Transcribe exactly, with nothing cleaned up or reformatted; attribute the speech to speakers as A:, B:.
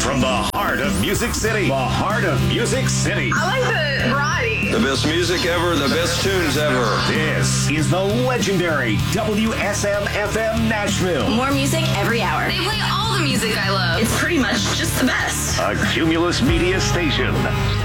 A: From the heart of Music City. The heart of Music City.
B: I like the variety.
C: The best music ever, the best tunes ever.
A: This is the legendary W S M F M Nashville.
D: More music every hour.
B: They play all the music I love.
D: It's pretty much just the best.
A: A Cumulus Media station.